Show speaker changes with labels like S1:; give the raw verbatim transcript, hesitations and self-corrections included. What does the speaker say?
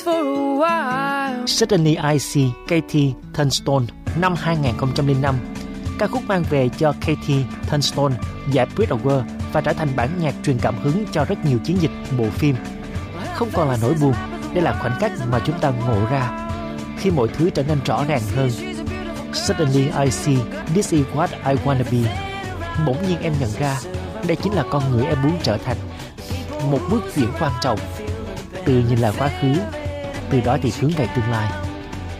S1: for a while.
S2: Suddenly I See Katie Tunstall năm hai không không năm. Ca khúc mang về cho Katie Tunstall giải Brit Award và trở thành bản nhạc truyền cảm hứng cho rất nhiều chiến dịch bộ phim. Không còn là nỗi buồn, đây là khoảnh khắc mà chúng ta ngộ ra khi mọi thứ trở nên rõ ràng hơn. Suddenly I see this is what I wanna be. Bỗng nhiên em nhận ra đây chính là con người em muốn trở thành. Một bước chuyển quan trọng, từ nhìn là quá khứ, từ đó thì hướng về tương lai.